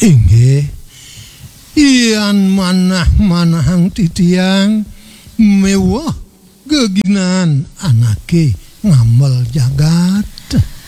Inggih Ian manah-manahang titiang mewah geginan anake ngamel jagat